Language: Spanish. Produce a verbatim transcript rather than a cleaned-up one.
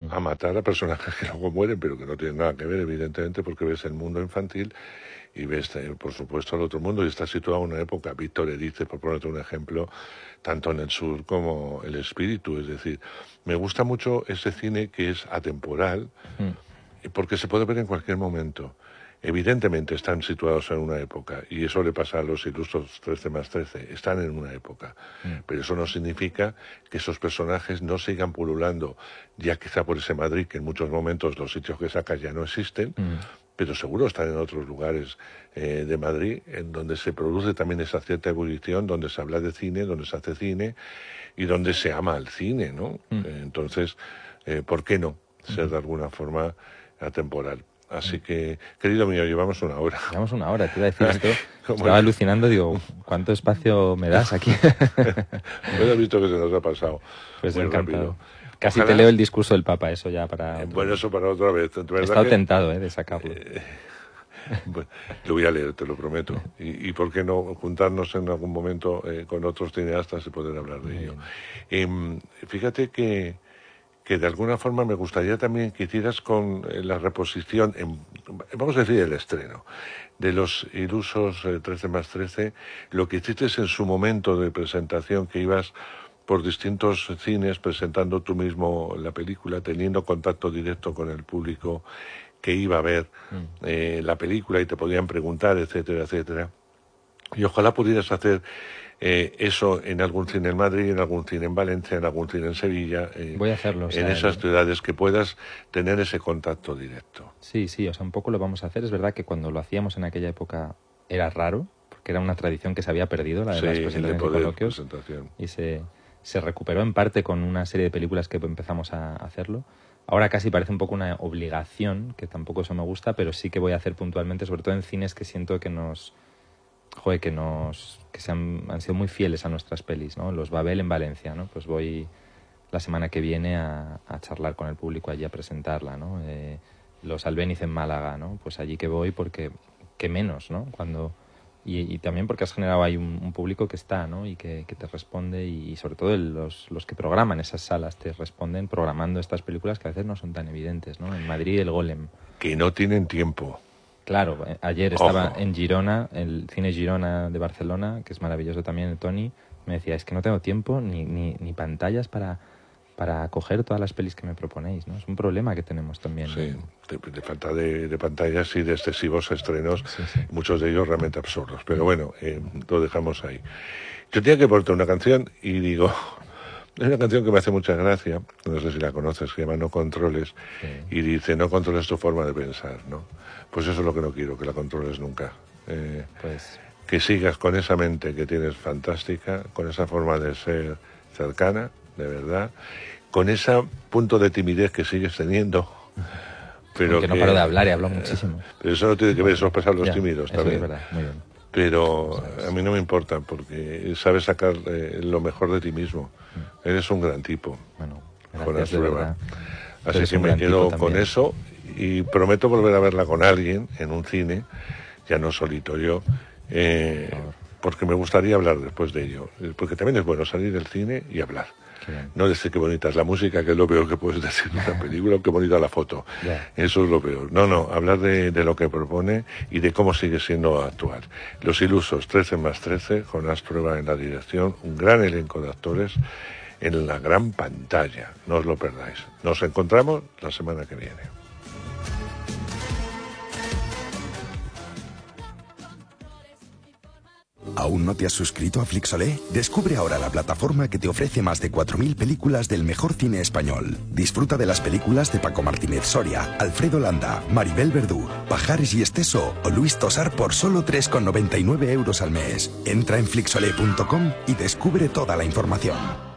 a matar a personajes que luego mueren, pero que no tienen nada que ver, evidentemente, porque ves el mundo infantil y ves, eh, por supuesto, el otro mundo, y está situado en una época. Víctor Erice, por ponerte un ejemplo, tanto en el sur como el espíritu. Es decir, me gusta mucho ese cine que es atemporal, mm. porque se puede ver en cualquier momento. Evidentemente están situados en una época, y eso le pasa a los ilusos trece más trece, están en una época, mm. pero eso no significa que esos personajes no sigan pululando, ya quizá por ese Madrid, que en muchos momentos los sitios que sacas ya no existen, mm. pero seguro están en otros lugares eh, de Madrid, en donde se produce también esa cierta ebullición, donde se habla de cine, donde se hace cine, y donde se ama al cine, ¿no? Mm. Eh, entonces, eh, ¿por qué no ser mm. de alguna forma atemporal? Así que, querido mío, llevamos una hora. Llevamos una hora, te iba a decir esto. Estaba es? alucinando, digo, ¿cuánto espacio me das aquí? Pues has visto que se nos ha pasado. Pues muy encantado. Rápido. Casi Ojalá... te leo el discurso del Papa, eso ya para... Eh, bueno, eso para otra vez. ¿verdad? He estado que... tentado, ¿eh?, de sacarlo. Eh, bueno, lo voy a leer, te lo prometo. Y, y por qué no juntarnos en algún momento eh, con otros cineastas y poder hablar de ello. Eh, fíjate que... que de alguna forma me gustaría también que hicieras con la reposición, en, vamos a decir el estreno, de los ilusos eh, trece más trece, lo que hiciste en su momento de presentación, que ibas por distintos cines presentando tú mismo la película, teniendo contacto directo con el público que iba a ver eh, la película y te podían preguntar, etcétera, etcétera. Y ojalá pudieras hacer eh, eso en algún cine en Madrid, en algún cine en Valencia, en algún cine en Sevilla. Eh, Voy a hacerlo. O sea, en esas ciudades que puedas tener ese contacto directo. Sí, sí, o sea, un poco lo vamos a hacer. Es verdad que cuando lo hacíamos en aquella época era raro, porque era una tradición que se había perdido, la de sí, las presentaciones de y coloquios. Presentación. Y se, se recuperó en parte con una serie de películas que empezamos a hacerlo. Ahora casi parece un poco una obligación, que tampoco eso me gusta, pero sí que voy a hacer puntualmente, sobre todo en cines que siento que nos... Joder, que nos que se han, han sido muy fieles a nuestras pelis, ¿no? Los Babel en Valencia, ¿no? Pues voy la semana que viene a, a charlar con el público allí, a presentarla, ¿no? Eh, los Albéniz en Málaga, ¿no? Pues allí que voy porque... que menos, ¿no? Cuando... Y, y también porque has generado ahí un, un público que está, ¿no? Y que, que te responde, y, y sobre todo el, los, los que programan esas salas te responden programando estas películas que a veces no son tan evidentes, ¿no? En Madrid, el Golem. Que no tienen tiempo. Claro, ayer estaba Ojo. en Girona, el cine Girona de Barcelona, que es maravilloso también, Tony, me decía, es que no tengo tiempo ni, ni, ni pantallas para, para coger todas las pelis que me proponéis, ¿no? Es un problema que tenemos también. Sí, de, de falta de, de pantallas y de excesivos estrenos, sí, sí. Muchos de ellos realmente absurdos, pero bueno, eh, lo dejamos ahí. Yo tenía que ponerte una canción y digo... Es una canción que me hace mucha gracia, no sé si la conoces, se llama No Controles, sí. Y dice, no controles tu forma de pensar, ¿no? Pues eso es lo que no quiero, que la controles nunca. Eh, pues... Que sigas con esa mente que tienes fantástica, con esa forma de ser cercana, de verdad, con ese punto de timidez que sigues teniendo. Pero Porque que, no paro de hablar y hablo muchísimo. Pero eso no tiene que ver, eso es pasar los ya, tímidos eso también. Es verdad, muy bien. Pero a mí no me importa, porque sabes sacar eh, lo mejor de ti mismo. Mm. Eres un gran tipo. Bueno, gracias, de verdad. Así que me quedo con eso y prometo volver a verla con alguien en un cine, ya no solito yo, eh, porque me gustaría hablar después de ello. Porque también es bueno salir del cine y hablar. No decir qué bonita es la música, que es lo peor que puedes decir de una película, o qué bonita la foto. Yeah. Eso es lo peor. No, no, hablar de, de lo que propone y de cómo sigue siendo actual. Los Ilusos, trece más trece, Jonás Trueba en la dirección, un gran elenco de actores en la gran pantalla. No os lo perdáis. Nos encontramos la semana que viene. ¿Aún no te has suscrito a Flixolé? Descubre ahora la plataforma que te ofrece más de cuatro mil películas del mejor cine español. Disfruta de las películas de Paco Martínez Soria, Alfredo Landa, Maribel Verdú, Pajares y Esteso o Luis Tosar por solo tres con noventa y nueve euros al mes. Entra en flixolé punto com y descubre toda la información.